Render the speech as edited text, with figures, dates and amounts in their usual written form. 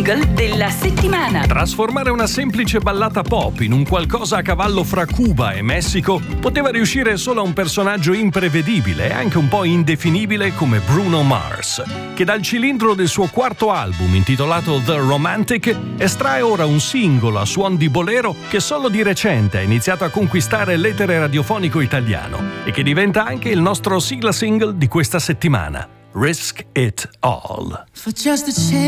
single della settimana. Trasformare una semplice ballata pop in un qualcosa a cavallo fra Cuba e Messico poteva riuscire solo a un personaggio imprevedibile e anche un po' indefinibile come Bruno Mars, che dal cilindro del suo quarto album intitolato The Romantic estrae ora un singolo a suon di bolero che solo di recente ha iniziato a conquistare l'etere radiofonico italiano e che diventa anche il nostro sigla single di questa settimana, Risk It All. For just a chance.